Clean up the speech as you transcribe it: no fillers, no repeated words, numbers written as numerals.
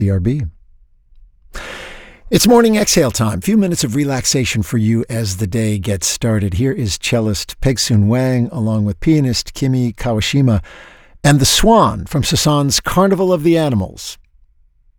BRB. It's morning exhale time. A few minutes of relaxation for you as the day gets started. Here is cellist Pegsoon Wang along with pianist Kimi Kawashima and the Swan from Cézanne's Carnival of the Animals.